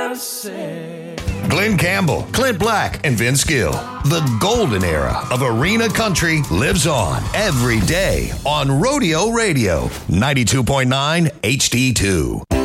mercy. Glenn Campbell, Clint Black, and Vince Gill. The golden era of arena country lives on every day on Rodeo Radio, 92.9 HD2.